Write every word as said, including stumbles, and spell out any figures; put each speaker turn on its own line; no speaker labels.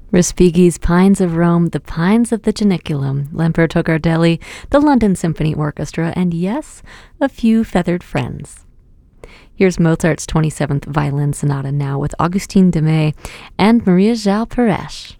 Respighi's Pines of Rome, The Pines of the Janiculum, Lamberto Gardelli, the London Symphony Orchestra, and yes, a few feathered friends. Here's Mozart's twenty-seventh Violin Sonata now with Augustin de May and Maria João Perez.